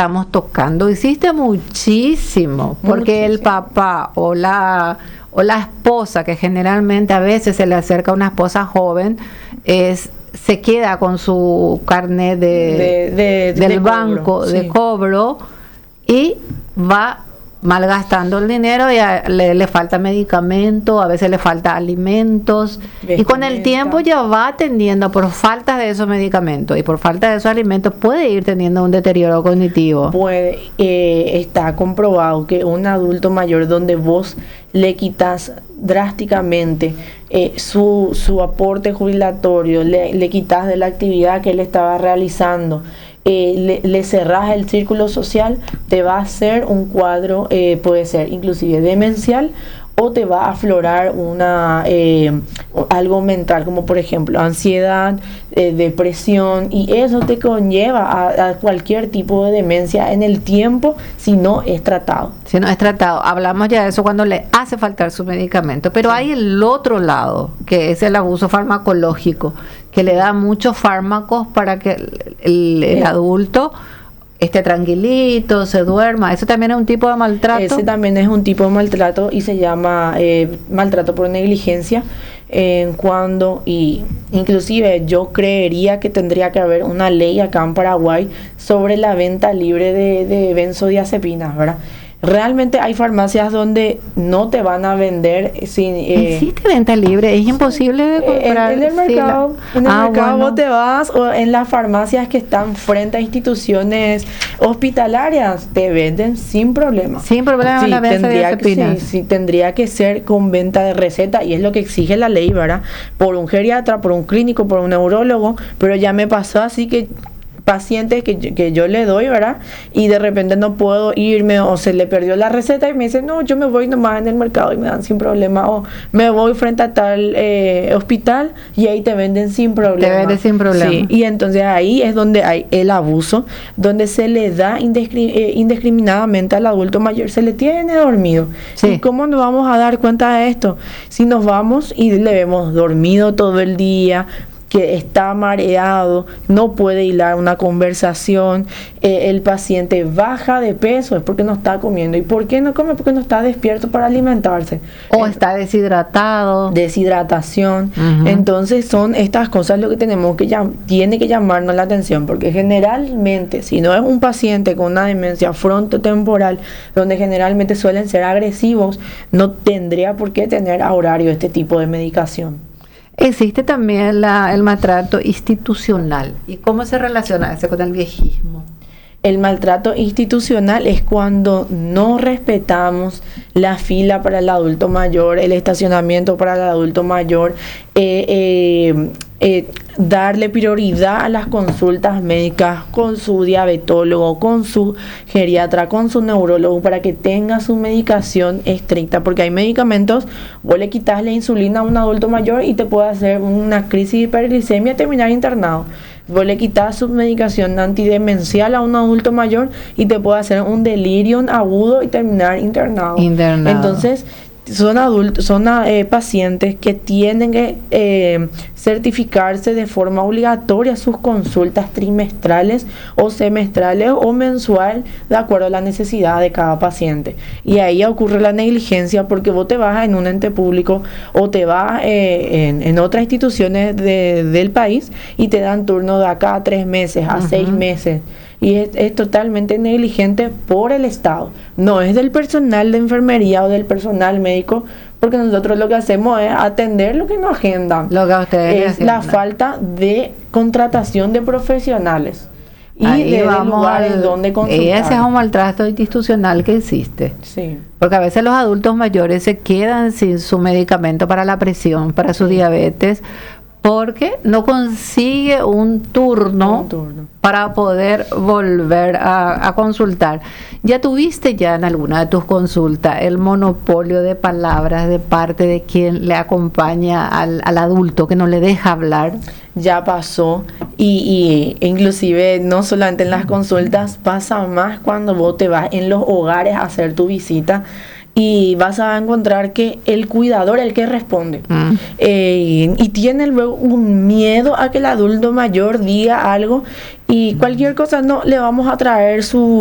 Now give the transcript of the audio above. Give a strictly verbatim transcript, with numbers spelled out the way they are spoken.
estamos tocando. Hiciste muchísimo, porque muchísimo. El papá o la, o la esposa, que generalmente a veces se le acerca a una esposa joven, es... se queda con su carnet de, de, de, del de banco cobro, de sí. cobro y va malgastando el dinero y a, le, le falta medicamento, a veces le falta alimentos. Vestimenta. Y con el tiempo ya va atendiendo por falta de esos medicamentos y por falta de esos alimentos puede ir teniendo un deterioro cognitivo. Puede, eh, está comprobado que un adulto mayor donde vos le quitas drásticamente eh, su, su aporte jubilatorio, le, le quitas de la actividad que él estaba realizando, Eh, le, le cerrás el círculo social, te va a hacer un cuadro, eh, puede ser inclusive demencial, o te va a aflorar una eh, algo mental, como por ejemplo ansiedad, eh, depresión, y eso te conlleva a, a cualquier tipo de demencia en el tiempo si no es tratado. Si no es tratado, hablamos ya de eso cuando le hace faltar su medicamento, pero sí. Hay el otro lado, que es el abuso farmacológico, que le da muchos fármacos para que el, el, el adulto esté tranquilito, se duerma. Eso también es un tipo de maltrato. Ese también es un tipo de maltrato y se llama eh, maltrato por negligencia. En eh, cuando, y inclusive yo creería que tendría que haber una ley acá en Paraguay sobre la venta libre de, de benzodiazepinas, ¿verdad? Realmente hay farmacias donde no te van a vender sin... Eh, ¿Existe venta libre? Es imposible de comprar. En, en el mercado, sí, la, en el ah, mercado bueno. Vos te vas, o en las farmacias que están frente a instituciones hospitalarias, te venden sin problema. Sin problema sí, la venta de sí, sí, tendría que ser con venta de receta, y es lo que exige la ley, ¿verdad? Por un geriatra, por un clínico, por un neurólogo, pero ya me pasó así que pacientes que, que yo le doy, ¿verdad? Y de repente no puedo irme, o se le perdió la receta y me dicen, no, yo me voy nomás en el mercado y me dan sin problema, o me voy frente a tal eh, hospital y ahí te venden sin problema. Te venden sin problema. Sí, y entonces ahí es donde hay el abuso, donde se le da indiscri eh, indiscriminadamente al adulto mayor, se le tiene dormido. Sí. ¿Y cómo nos vamos a dar cuenta de esto? Si nos vamos y le vemos dormido todo el día, que está mareado, no puede hilar una conversación, eh, el paciente baja de peso, es porque no está comiendo. ¿Y por qué no come? Porque no está despierto para alimentarse. O está deshidratado. Deshidratación. Uh-huh. Entonces son estas cosas lo que tenemos que llam- tiene que llamarnos la atención, porque generalmente, si no es un paciente con una demencia frontotemporal, donde generalmente suelen ser agresivos, no tendría por qué tener a horario este tipo de medicación. Existe también la, el maltrato institucional. ¿Y cómo se relaciona ese con el viejismo? El maltrato institucional es cuando no respetamos la fila para el adulto mayor, el estacionamiento para el adulto mayor, eh, eh, eh, darle prioridad a las consultas médicas con su diabetólogo, con su geriatra, con su neurólogo, para que tenga su medicación estricta, porque hay medicamentos, vos le quitas la insulina a un adulto mayor y te puede hacer una crisis de hiperglicemia y terminar internado. Vos le quitas su medicación antidemencial a un adulto mayor y te puede hacer un delirio agudo y terminar internado. internado. Entonces, son adultos, son eh, pacientes que tienen que eh, certificarse de forma obligatoria sus consultas trimestrales o semestrales o mensual, de acuerdo a la necesidad de cada paciente. Y ahí ocurre la negligencia, porque vos te vas en un ente público o te vas eh, en, en otras instituciones de, del país y te dan turno de acá a tres meses, a uh-huh. seis meses. Y es, es totalmente negligente por el Estado. No es del personal de enfermería o del personal médico, porque nosotros lo que hacemos es atender lo que nos agendan. Lo que ustedes es la falta de contratación de profesionales y ahí de, vamos de lugares al, donde consultar. Ese es un maltrato institucional que existe. Sí. Porque a veces los adultos mayores se quedan sin su medicamento para la presión, para su diabetes, porque no consigue un turno, un turno. para poder volver a, a consultar. ¿Ya tuviste ya en alguna de tus consultas el monopolio de palabras de parte de quien le acompaña al, al adulto, que no le deja hablar? Ya pasó, y, y inclusive no solamente en las consultas, pasa más cuando vos te vas en los hogares a hacer tu visita, y vas a encontrar que el cuidador es el que responde. Mm. Eh, y tiene luego un miedo a que el adulto mayor diga algo, y cualquier cosa, no, le vamos a traer su